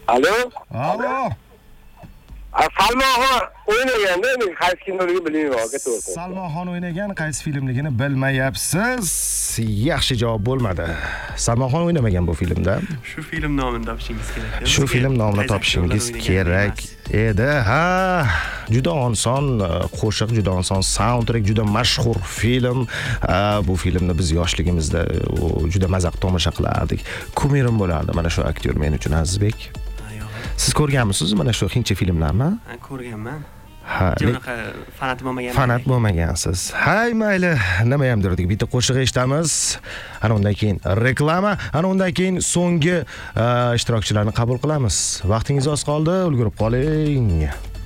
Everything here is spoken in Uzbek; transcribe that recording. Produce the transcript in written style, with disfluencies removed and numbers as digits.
Alo? Alo. Salmoxon o'ynaganda men qaysi kimligini bilmayman, to'g'ri. Salmoxon o'ynagan qaysi filmligini bilmayapsiz. Yaxshi javob bo'lmadi. Salmoxon o'ynamagan bu filmda. Shu film nomini topishingiz kerak. Shu film nomini topishingiz kerak edi. Ha, juda oson qo'shiq, juda oson soundtrack, juda mashhur film. Bu filmni biz yoshligimizda juda mazaq tomosha qilardik. Kumirim bo'lardi mana shu aktyor men uchun Azizbek. Siz ko'rganmisiz mana shu hindcha filmlarni? Ko'rganman. Ha, Bunaqa fanat bo'lmagan. Fanat bo'lmagansiz. Hay, mayli, nima ham derdik, bitta qo'shiq eshitamiz. Ana undan keyin reklama, ana undan keyin so'nggi ishtirokchilarni qabul qilamiz. Vaqtingiz oz qoldi, ulgurib qoling.